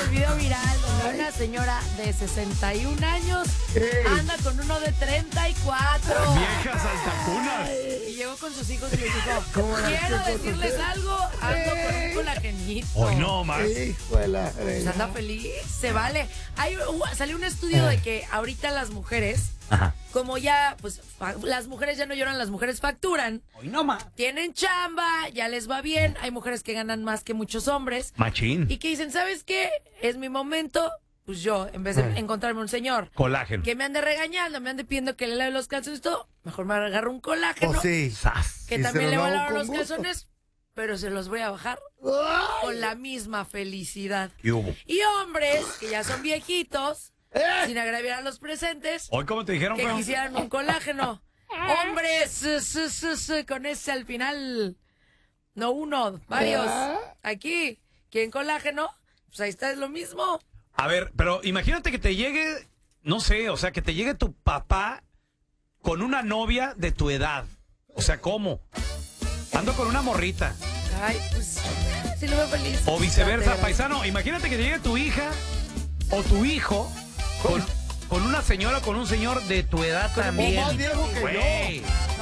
video viral donde una señora de 61 años anda con uno de 34. Viejas altacunas. Y llegó con sus hijos y les dijo, quiero decirles algo, ando con un colagenito. Hoy no más. Pues anda feliz, se vale. Salió un estudio de que ahorita las mujeres, como ya, pues las mujeres ya no lloran, las mujeres facturan. Hoy no más. Tienen chamba, ya les va bien. Hay mujeres que ganan más que muchos hombres. Machín. Y que dicen, ¿sabes qué? Es mi momento. Pues yo, en vez de encontrarme un señor Colágeno. que me ande regañando, me ande pidiendo que le lave los calzones y todo, mejor me agarro un colágeno. Oh, sí. Sas. Que Y también se le lo voy a lavo lavar los con gusto. calzones, pero se los voy a bajar con la misma felicidad. ¿Qué hubo? Y hombres que ya son viejitos, sin agraviar a los presentes, Hoy, ¿cómo te dijeron, que feo? quisieran un colágeno. Hombres, con ese al final, no uno, varios. Aquí, ¿quieren colágeno? Pues ahí está, es lo mismo. A ver, pero imagínate que te llegue, no sé, o sea, que te llegue tu papá con una novia de tu edad. O sea, ¿cómo? Ando con una morrita. Ay, pues, sí lo veo feliz. O viceversa, paisano. Imagínate que te llegue tu hija o tu hijo con una señora o con un señor de tu edad también. más viejo que yo. Güey.